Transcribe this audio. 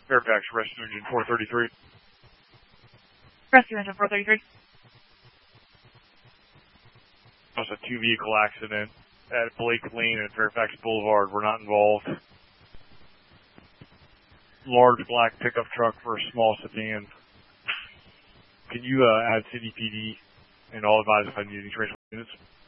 Fairfax, Rescue Engine 433. Rescue Engine 433. It was a two-vehicle accident at Blake Lane and Fairfax Boulevard. We're not involved. Large black pickup truck for a small sedan. Can you add CDPD and all advise if I need any transport units?